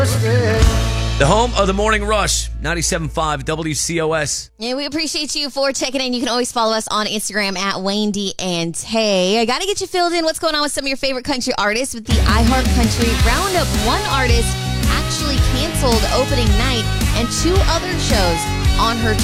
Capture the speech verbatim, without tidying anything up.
The home of the Morning Rush, ninety-seven point five W C O S. Yeah, we appreciate you for checking in. You can always follow us on Instagram at Wayne D and Tay. I got to get you filled in. What's going on with some of your favorite country artists with the iHeart Country Roundup? One artist actually canceled opening night and two other shows on her